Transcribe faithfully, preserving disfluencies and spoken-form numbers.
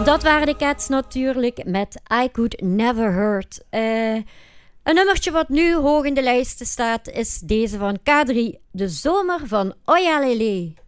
Dat waren de Cats natuurlijk met I Could Never Hurt. Uh, een nummertje wat nu hoog in de lijsten staat is deze van K drie, De Zomer van Oyalele.